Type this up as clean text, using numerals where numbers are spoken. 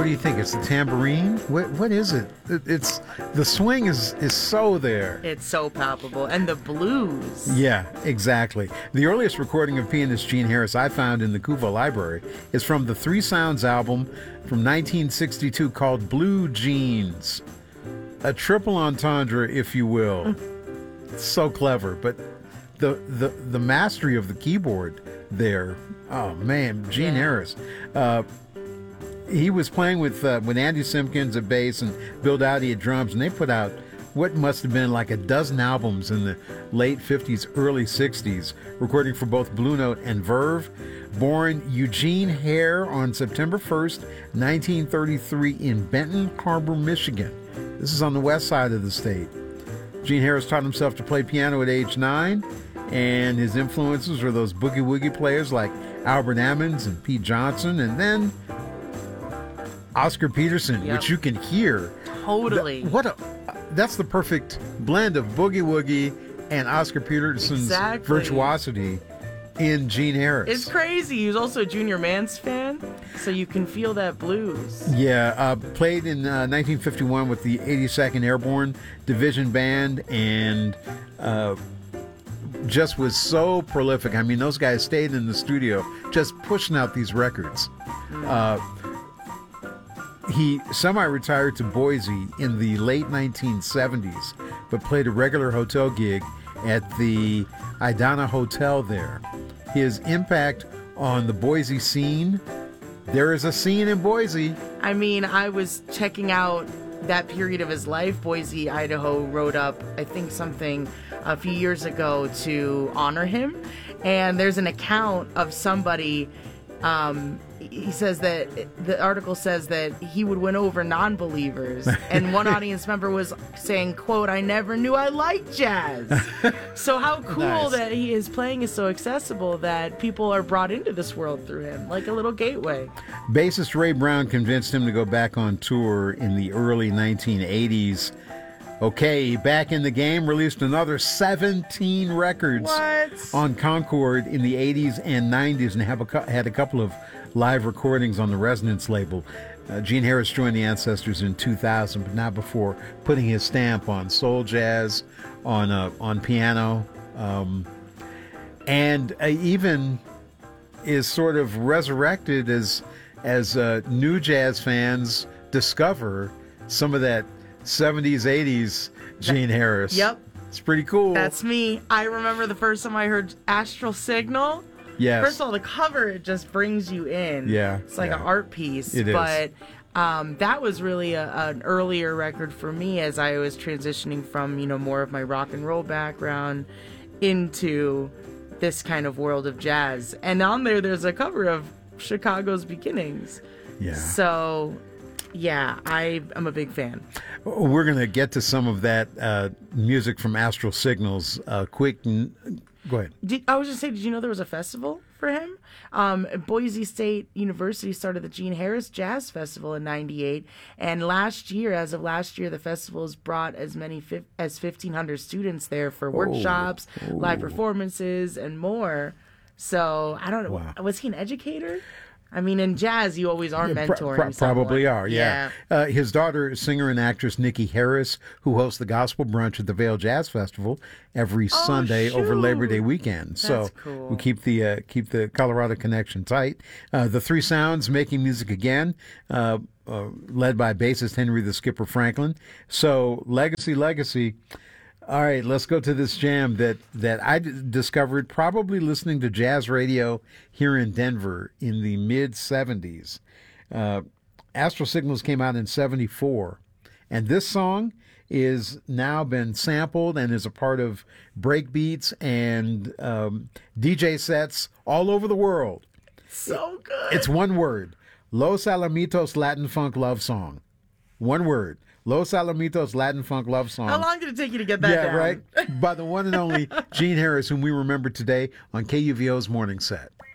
What do you think? It's the tambourine? What is it? It's the swing is so there. It's so palpable. And the blues. Yeah, exactly. The earliest recording of pianist Gene Harris I found in the Kuva Library is from the Three Sounds album from 1962 called Blue Jeans. A triple entendre, if you will. So clever, but the mastery of the keyboard there. Oh man, Gene Harris. He was playing with Andy Simpkins at bass and Bill Dowdy at drums, and they put out what must have been like a dozen albums in the late 50s, early 60s, recording for both Blue Note and Verve. Born Eugene Hare on September 1st, 1933 in Benton Harbor, Michigan. This is on the west side of the state. Gene Harris taught himself to play piano at age 9, and his influences were those boogie-woogie players like Albert Ammons and Pete Johnson, and then Oscar Peterson, which you can hear. Totally. That's the perfect blend of boogie-woogie and Oscar Peterson's virtuosity in Gene Harris. It's crazy. He was also a Junior Mance fan, so you can feel that blues. Yeah, played in 1951 with the 82nd Airborne Division Band, and just was so prolific. I mean, those guys stayed in the studio just pushing out these records. He semi-retired to Boise in the late 1970s, but played a regular hotel gig at the Idana Hotel there. His impact on the Boise scene, there is a scene in Boise. I mean, I was checking out that period of his life. Boise, Idaho wrote up, I think, something a few years ago to honor him. And there's an account of somebody, he says that the article says that he would win over non-believers, and one audience member was saying, quote, "I never knew I liked jazz." So how cool that his playing is so accessible that people are brought into this world through him, like a little gateway. Bassist Ray Brown convinced him to go back on tour in the early 1980s. Okay, back in the game, released another 17 records on Concord in the 80s and 90s, and had a couple of live recordings on the Resonance label. Gene Harris joined the Ancestors in 2000, but not before putting his stamp on soul jazz, on piano, and even is sort of resurrected as new jazz fans discover some of that 70s, 80s Gene Harris. Yep. It's pretty cool. That's me. I remember the first time I heard Astral Signal. Yes. First of all, the cover, it just brings you in. Yeah. It's like an art piece. It is. But that was really an earlier record for me as I was transitioning from, more of my rock and roll background into this kind of world of jazz. And on there's a cover of Chicago's Beginnings. Yeah. So, yeah, I'm a big fan. We're going to get to some of that music from Astral Signals quick. Go ahead. I was just saying, did you know there was a festival for him? Boise State University started the Gene Harris Jazz Festival in '98, and as of last year, the festival has brought as many as 1,500 students there for workshops, live performances, and more. So I don't know. Wow. Was he an educator? I mean, in jazz, you always are mentoring probably someone. are, yeah. His daughter, singer and actress Nikki Harris, who hosts the Gospel Brunch at the Vail Jazz Festival every Sunday over Labor Day weekend. So cool. we keep the Colorado connection tight. The Three Sounds, making music again, led by bassist Henry the Skipper Franklin. So legacy. All right, let's go to this jam that I discovered probably listening to jazz radio here in Denver in the mid-'70s. Astral Signals came out in '74, and this song is now been sampled and is a part of breakbeats and DJ sets all over the world. So good. It's one word, Los Alamitos Latin Funk Love Song. One word. Los Alamitos Latin Funk Love Song. How long did it take you to get that down? Yeah, right. By the one and only Gene Harris, whom we remember today on KUVO's Morning Set.